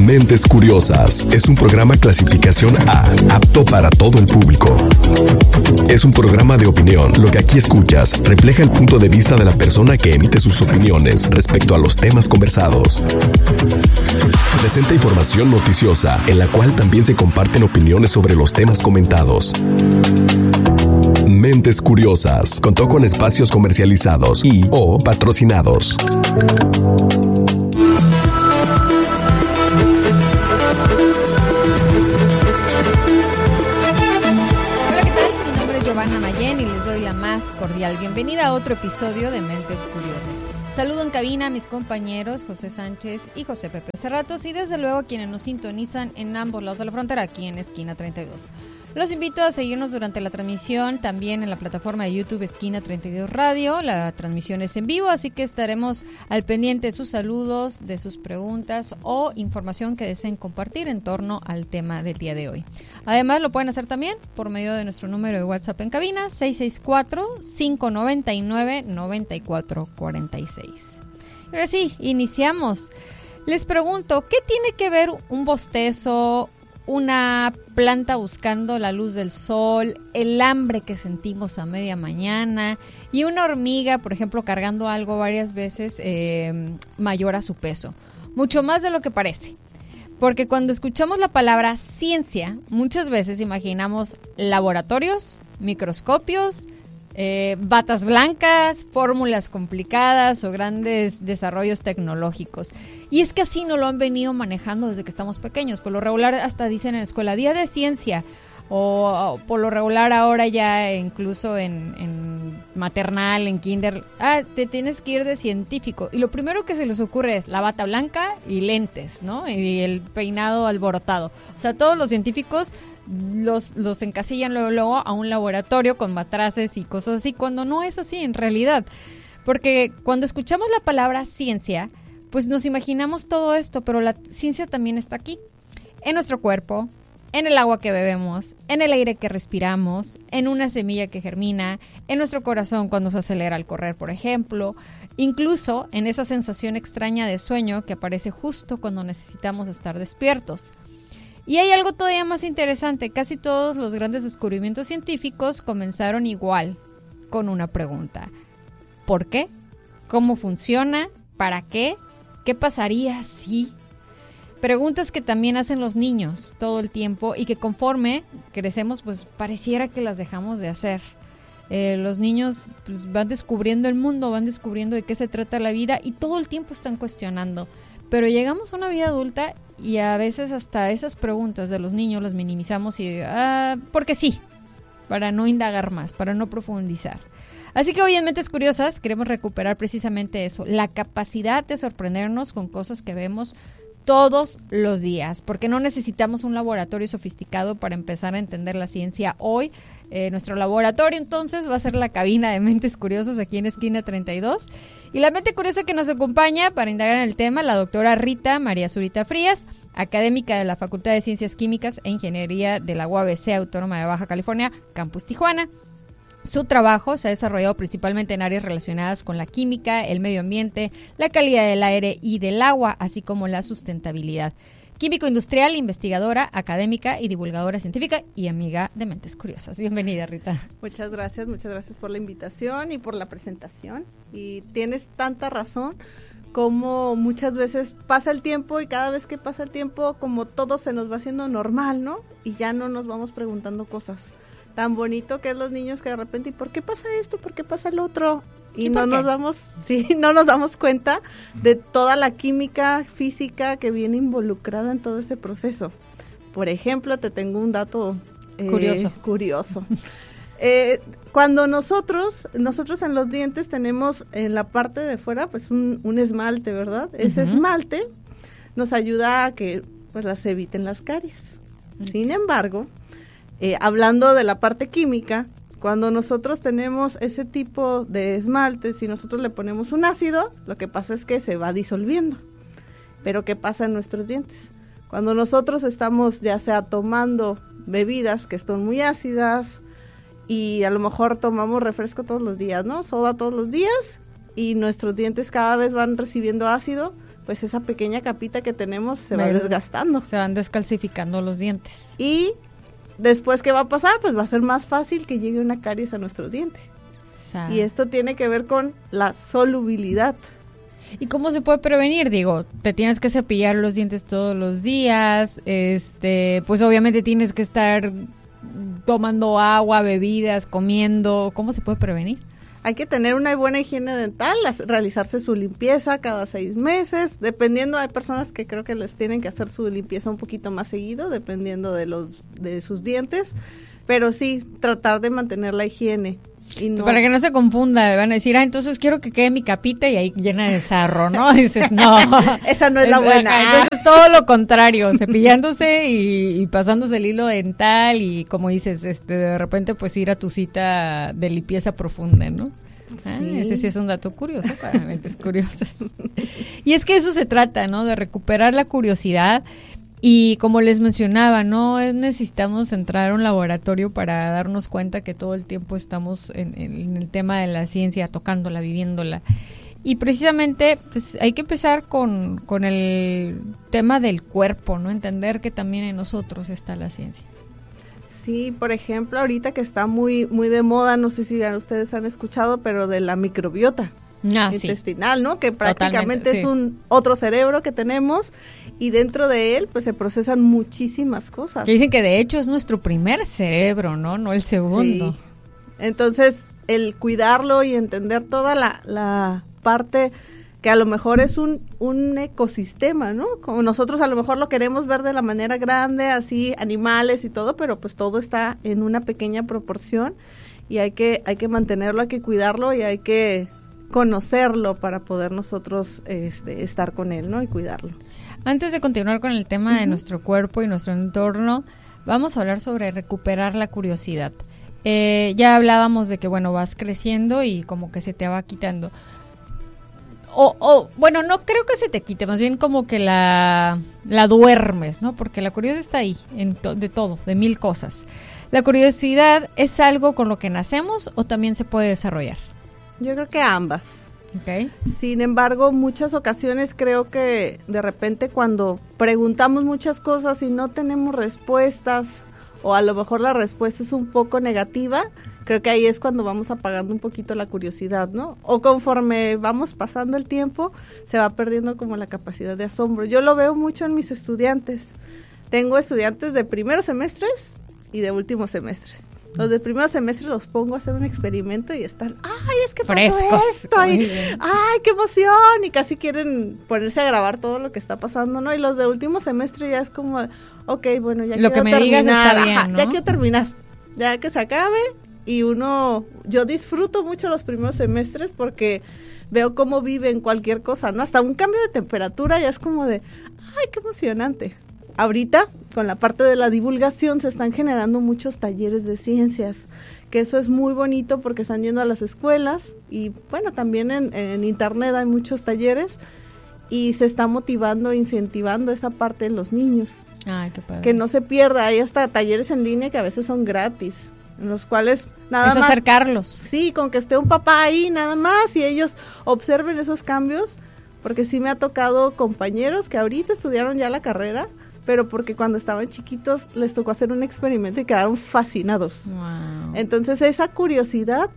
Mentes Curiosas es un programa clasificación A, apto para todo el público. Es un programa de opinión. Lo que aquí escuchas refleja el punto de vista de la persona que emite sus opiniones respecto a los temas conversados. Presenta información noticiosa, en la cual también se comparten opiniones sobre los temas comentados. Mentes Curiosas contó con espacios comercializados y/o patrocinados. Cordial bienvenida a otro episodio de Mentes Curiosas. Saludo en cabina a mis compañeros José Sánchez y José Pepe Cerratos y desde luego a quienes nos sintonizan en ambos lados de la frontera, aquí en Esquina 32. Los invito a seguirnos durante la transmisión también en la plataforma de YouTube Esquina 32 Radio. La transmisión es en vivo, así que estaremos al pendiente de sus saludos, de sus preguntas o información que deseen compartir en torno al tema del día de hoy. Además, lo pueden hacer también por medio de nuestro número de WhatsApp en cabina, 664-599-9446. Ahora sí, iniciamos. Les pregunto, ¿qué tiene que ver un bostezo, una planta buscando la luz del sol, el hambre que sentimos a media mañana y una hormiga, por ejemplo, cargando algo varias veces mayor a su peso? Mucho más de lo que parece. Porque cuando escuchamos la palabra ciencia, muchas veces imaginamos laboratorios, microscopios, batas blancas, fórmulas complicadas o grandes desarrollos tecnológicos. Y es que así nos lo han venido manejando desde que estamos pequeños. Por lo regular hasta dicen en la escuela, día de ciencia. O por lo regular ahora ya incluso en maternal, en kinder, te tienes que ir de científico. Y lo primero que se les ocurre es la bata blanca y lentes, ¿no? Y el peinado alborotado. O sea, todos los científicos los encasillan luego a un laboratorio con matraces y cosas así, cuando no es así en realidad. Porque cuando escuchamos la palabra ciencia, pues nos imaginamos todo esto, pero la ciencia también está aquí, en nuestro cuerpo, en el agua que bebemos, en el aire que respiramos, en una semilla que germina, en nuestro corazón cuando se acelera al correr, por ejemplo, incluso en esa sensación extraña de sueño que aparece justo cuando necesitamos estar despiertos. Y hay algo todavía más interesante, casi todos los grandes descubrimientos científicos comenzaron igual, con una pregunta. ¿Por qué? ¿Cómo funciona? ¿Para qué? ¿Qué pasaría si...? Preguntas que también hacen los niños todo el tiempo y que conforme crecemos, pues pareciera que las dejamos de hacer. Los niños pues, van descubriendo el mundo, van descubriendo de qué se trata la vida y todo el tiempo están cuestionando. Pero llegamos a una vida adulta y a veces hasta esas preguntas de los niños las minimizamos y porque sí, para no indagar más, para no profundizar. Así que hoy en Mentes Curiosas queremos recuperar precisamente eso, la capacidad de sorprendernos con cosas que vemos todos los días, porque no necesitamos un laboratorio sofisticado para empezar a entender la ciencia hoy. Nuestro laboratorio entonces va a ser la cabina de Mentes Curiosas aquí en Esquina 32. Y la mente curiosa que nos acompaña para indagar en el tema, la doctora Rita María Zurita Frías, académica de la Facultad de Ciencias Químicas e Ingeniería de la UABC Autónoma de Baja California, Campus Tijuana. Su trabajo se ha desarrollado principalmente en áreas relacionadas con la química, el medio ambiente, la calidad del aire y del agua, así como la sustentabilidad. Químico industrial, investigadora, académica y divulgadora científica y amiga de Mentes Curiosas. Bienvenida, Rita. Muchas gracias por la invitación y por la presentación. Y tienes tanta razón, como muchas veces pasa el tiempo y cada vez que pasa el tiempo, como todo se nos va haciendo normal, ¿no? Y ya no nos vamos preguntando cosas. Tan bonito que es los niños que de repente, ¿y por qué pasa esto? ¿Por qué pasa el otro? Y no nos damos cuenta de toda la química física que viene involucrada en todo ese proceso. Por ejemplo, te tengo un dato curioso. Cuando nosotros en los dientes tenemos en la parte de fuera pues un esmalte, ¿verdad? Ese esmalte nos ayuda a que pues las eviten las caries. Sin embargo, hablando de la parte química, cuando nosotros tenemos ese tipo de esmalte, si nosotros le ponemos un ácido, lo que pasa es que se va disolviendo. Pero ¿qué pasa en nuestros dientes? Cuando nosotros estamos ya sea tomando bebidas que están muy ácidas y a lo mejor tomamos refresco todos los días, ¿no? Soda todos los días y nuestros dientes cada vez van recibiendo ácido, pues esa pequeña capita que tenemos se va desgastando. Se van descalcificando los dientes. Y después, ¿qué va a pasar? Pues va a ser más fácil que llegue una caries a nuestros dientes. Y esto tiene que ver con la solubilidad. ¿Y cómo se puede prevenir? Digo, te tienes que cepillar los dientes todos los días, pues obviamente tienes que estar tomando agua, bebidas, comiendo. ¿Cómo se puede prevenir? Hay que tener una buena higiene dental, realizarse su limpieza cada 6 meses, dependiendo, hay personas que creo que les tienen que hacer su limpieza un poquito más seguido, dependiendo de sus dientes, pero sí, tratar de mantener la higiene. Y no. Para que no se confunda, van a decir, entonces quiero que quede mi capita y ahí llena de sarro, ¿no? Y dices, no. Esa no es la buena. Entonces todo lo contrario, cepillándose y pasándose el hilo dental y como dices, de repente pues ir a tu cita de limpieza profunda, ¿no? Sí. Ese sí es un dato curioso para mentes curiosas. Y es que eso se trata, ¿no? De recuperar la curiosidad. Y como les mencionaba, no necesitamos entrar a un laboratorio para darnos cuenta que todo el tiempo estamos en el tema de la ciencia, tocándola, viviéndola. Y precisamente pues hay que empezar con el tema del cuerpo, ¿no? Entender que también en nosotros está la ciencia. Sí, por ejemplo, ahorita que está muy, muy de moda, no sé si ustedes han escuchado, pero de la microbiota intestinal, ¿no? Que prácticamente es un otro cerebro que tenemos y dentro de él pues se procesan muchísimas cosas. Que dicen que de hecho es nuestro primer cerebro, ¿no? El segundo. Sí. Entonces, el cuidarlo y entender toda la parte que a lo mejor es un ecosistema, ¿no? Como nosotros a lo mejor lo queremos ver de la manera grande, así animales y todo, pero pues todo está en una pequeña proporción y hay que mantenerlo, hay que cuidarlo y hay que conocerlo para poder nosotros estar con él, ¿no? Y cuidarlo. Antes de continuar con el tema de nuestro cuerpo y nuestro entorno, vamos a hablar sobre recuperar la curiosidad. Ya hablábamos de que, bueno, vas creciendo y como que se te va quitando. Bueno, no creo que se te quite, más bien como que la duermes, ¿no? Porque la curiosidad está ahí, de todo, de 1000 cosas. ¿La curiosidad es algo con lo que nacemos o también se puede desarrollar? Yo creo que ambas. Okay. Sin embargo, muchas ocasiones creo que de repente cuando preguntamos muchas cosas y no tenemos respuestas o a lo mejor la respuesta es un poco negativa, creo que ahí es cuando vamos apagando un poquito la curiosidad, ¿no? O conforme vamos pasando el tiempo, se va perdiendo como la capacidad de asombro. Yo lo veo mucho en mis estudiantes. Tengo estudiantes de primeros semestres y de últimos semestres. Los de primer semestre los pongo a hacer un experimento y están, ¡ay, es que pasó esto! Y, ¡ay, qué emoción! Y casi quieren ponerse a grabar todo lo que está pasando, ¿no? Y los de último semestre ya es como, ok, bueno, ya lo quiero que me terminar. Digas está bien, ¿no? Ya quiero terminar, ya que se acabe. Y yo disfruto mucho los primeros semestres porque veo cómo viven cualquier cosa, ¿no? Hasta un cambio de temperatura ya es como de, ¡ay, qué emocionante! Ahorita, con la parte de la divulgación, se están generando muchos talleres de ciencias, que eso es muy bonito porque están yendo a las escuelas y, bueno, también en internet hay muchos talleres y se está motivando, incentivando esa parte en los niños. Ay, qué padre. Que no se pierda, hay hasta talleres en línea que a veces son gratis, en los cuales nada más... acercarlos. Sí, con que esté un papá ahí nada más y ellos observen esos cambios, porque sí me ha tocado compañeros que ahorita estudiaron ya la carrera, pero porque cuando estaban chiquitos les tocó hacer un experimento y quedaron fascinados. Wow. Entonces esa curiosidad,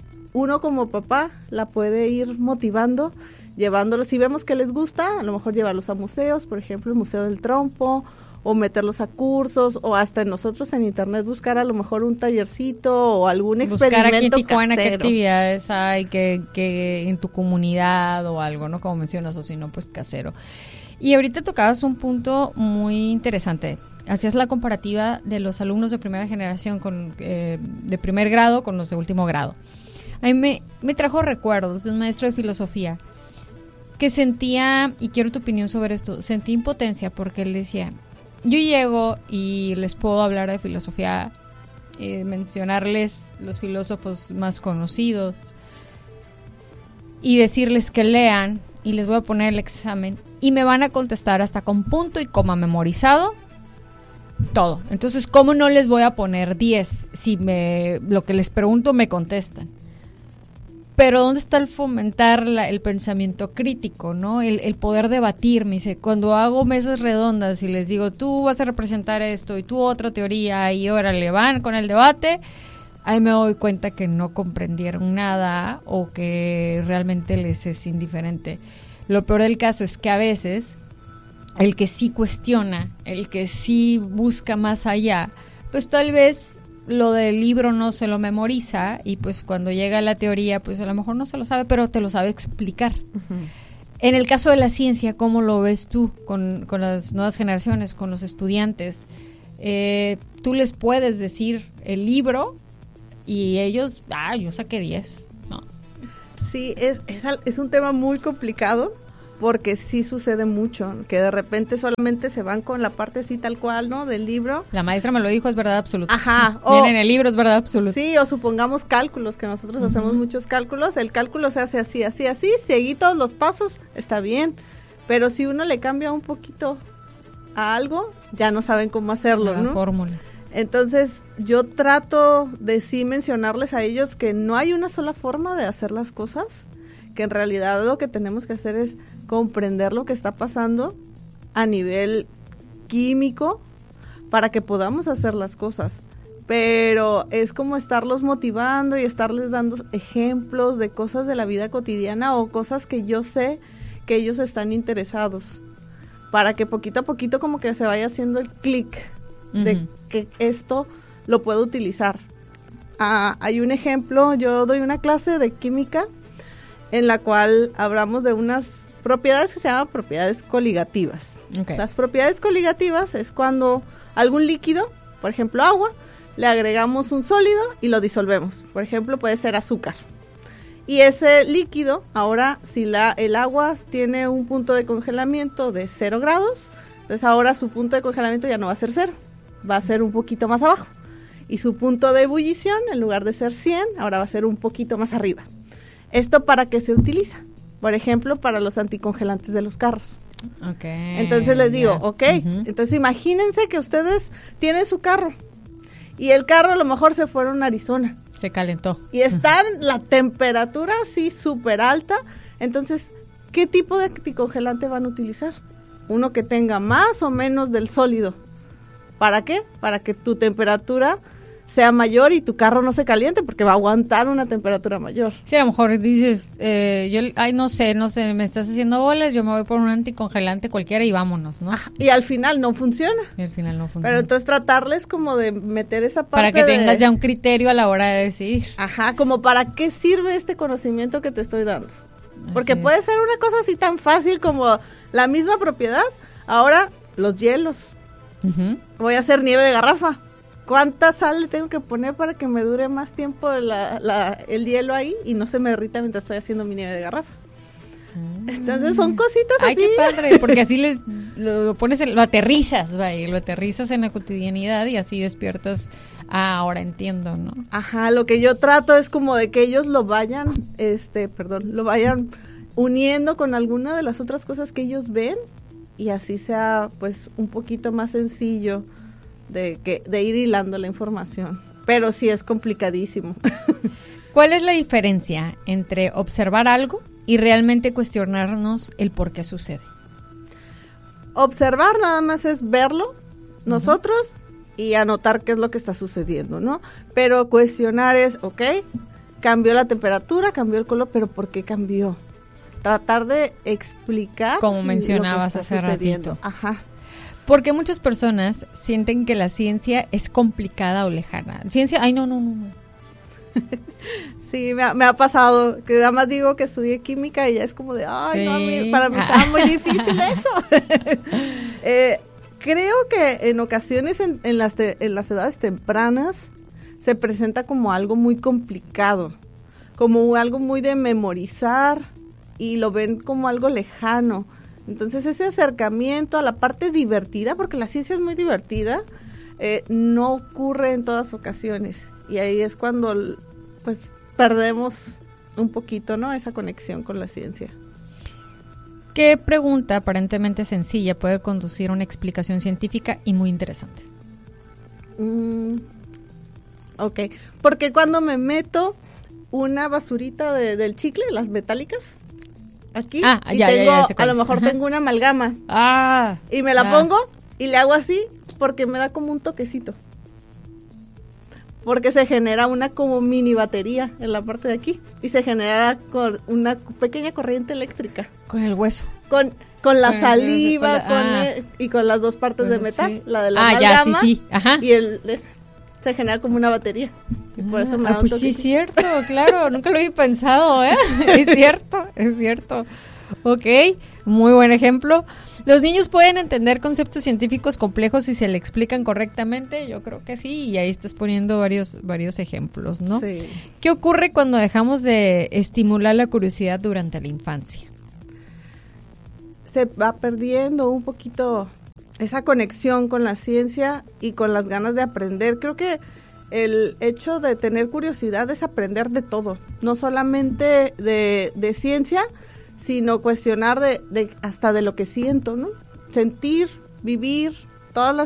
uno como papá la puede ir motivando, llevándolos, si vemos que les gusta, a lo mejor llevarlos a museos, por ejemplo el Museo del Trompo, o meterlos a cursos, o hasta nosotros en internet buscar a lo mejor un tallercito o algún experimento aquí en Tijuana, casero. ¿Qué actividades hay que en tu comunidad o algo, ¿no? Como mencionas, o si no, pues casero. Y ahorita tocabas un punto muy interesante. Hacías la comparativa de los alumnos de primera generación de primer grado con los de último grado. A mí me trajo recuerdos de un maestro de filosofía que sentía, y quiero tu opinión sobre esto, sentía impotencia porque él decía, yo llego y les puedo hablar de filosofía, mencionarles los filósofos más conocidos y decirles que lean y les voy a poner el examen y me van a contestar hasta con punto y coma memorizado todo. Entonces, ¿cómo no les voy a poner 10 si lo que les pregunto me contestan? Pero ¿dónde está el fomentar el pensamiento crítico, ¿no? El poder debatir. Me dice, cuando hago mesas redondas y les digo, tú vas a representar esto y tú otra teoría, y órale, van con el debate, ahí me doy cuenta que no comprendieron nada o que realmente les es indiferente. Lo peor del caso es que a veces el que sí cuestiona, el que sí busca más allá, pues tal vez lo del libro no se lo memoriza y pues cuando llega la teoría pues a lo mejor no se lo sabe, pero te lo sabe explicar. Uh-huh. En el caso de la ciencia, ¿cómo lo ves tú con las nuevas generaciones, con los estudiantes? Tú les puedes decir el libro y ellos, yo saqué 10. No. Sí, es un tema muy complicado porque sí sucede mucho, que de repente solamente se van con la parte así tal cual, ¿no? Del libro. La maestra me lo dijo, es verdad absoluta. Ajá. Viene en el libro, es verdad absoluta. Sí, o supongamos cálculos, que nosotros hacemos muchos cálculos, el cálculo se hace así, así, así, seguí todos los pasos, está bien, pero si uno le cambia un poquito a algo, ya no saben cómo hacerlo, ¿no? La fórmula. Entonces, yo trato de sí mencionarles a ellos que no hay una sola forma de hacer las cosas, que en realidad lo que tenemos que hacer es comprender lo que está pasando a nivel químico para que podamos hacer las cosas. Pero es como estarlos motivando y estarles dando ejemplos de cosas de la vida cotidiana o cosas que yo sé que ellos están interesados, para que poquito a poquito como que se vaya haciendo el clic de que esto lo puedo utilizar. Hay un ejemplo, yo doy una clase de química en la cual hablamos de unas propiedades que se llaman propiedades coligativas. Okay. Las propiedades coligativas es cuando algún líquido, por ejemplo agua, le agregamos un sólido y lo disolvemos. Por ejemplo, puede ser azúcar. Y ese líquido, ahora si el agua tiene un punto de congelamiento de 0 grados, entonces ahora su punto de congelamiento ya no va a ser 0, va a ser un poquito más abajo. Y su punto de ebullición, en lugar de ser 100, ahora va a ser un poquito más arriba. ¿Esto para qué se utiliza? Por ejemplo, para los anticongelantes de los carros. Okay, entonces les digo, entonces imagínense que ustedes tienen su carro y el carro a lo mejor se fueron a Arizona. Se calentó. Y está la temperatura así súper alta. Entonces, ¿qué tipo de anticongelante van a utilizar? Uno que tenga más o menos del sólido. ¿Para qué? Para que tu temperatura sea mayor y tu carro no se caliente, porque va a aguantar una temperatura mayor. Sí, a lo mejor dices, no sé, me estás haciendo bolas, yo me voy por un anticongelante cualquiera y vámonos, ¿no? Y al final no funciona. Pero entonces tratarles como de meter esa parte para que tengas ya un criterio a la hora de decidir. Ajá, como para qué sirve este conocimiento que te estoy dando. Porque puede ser una cosa así tan fácil como la misma propiedad. Ahora, los hielos. Voy a hacer nieve de garrafa. ¿Cuánta sal le tengo que poner para que me dure más tiempo el hielo ahí y no se me derrita mientras estoy haciendo mi nieve de garrafa? Entonces son cositas así. Ay, qué padre, porque así lo pones, lo aterrizas en la cotidianidad y así despiertas. Ahora entiendo, ¿no? Ajá, lo que yo trato es como de que ellos lo vayan uniendo con alguna de las otras cosas que ellos ven y así sea pues un poquito más sencillo de ir hilando la información, pero sí es complicadísimo. ¿Cuál es la diferencia entre observar algo y realmente cuestionarnos el por qué sucede? Observar nada más es verlo nosotros y anotar qué es lo que está sucediendo, ¿no? Pero cuestionar es, cambió la temperatura, cambió el color, pero ¿por qué cambió? Tratar de explicar como mencionabas lo que está hace sucediendo. Ratito. Ajá. Porque muchas personas sienten que la ciencia es complicada o lejana. Ciencia, no. Sí, me ha pasado, que nada más digo que estudié química y ya es como de, no, para mí estaba muy difícil eso. Creo que en ocasiones en las edades tempranas se presenta como algo muy complicado, como algo muy de memorizar y lo ven como algo lejano. Entonces ese acercamiento a la parte divertida, porque la ciencia es muy divertida, no ocurre en todas ocasiones. Y ahí es cuando pues perdemos un poquito, ¿no? Esa conexión con la ciencia. ¿Qué pregunta aparentemente sencilla puede conducir a una explicación científica y muy interesante? Porque cuando me meto una basurita del chicle, las metálicas, aquí, y ya sé a lo mejor Ajá. tengo una amalgama. Y me la pongo y le hago así porque me da como un toquecito. Porque se genera una como mini batería en la parte de aquí y se genera con una pequeña corriente eléctrica. Con el hueso. Con la saliva y con las dos partes de metal, la de la amalgama Ajá. y se genera como una batería. Y por eso me da un pues sí es cierto, claro, nunca lo había pensado, ¿eh? Es cierto. Ok, muy buen ejemplo. ¿Los niños pueden entender conceptos científicos complejos si se le explican correctamente? Yo creo que sí, y ahí estás poniendo varios ejemplos, ¿no? Sí. ¿Qué ocurre cuando dejamos de estimular la curiosidad durante la infancia? Se va perdiendo un poquito esa conexión con la ciencia y con las ganas de aprender. Creo que el hecho de tener curiosidad es aprender de todo, no solamente de ciencia, sino cuestionar hasta de lo que siento, ¿no? Sentir, vivir, todas las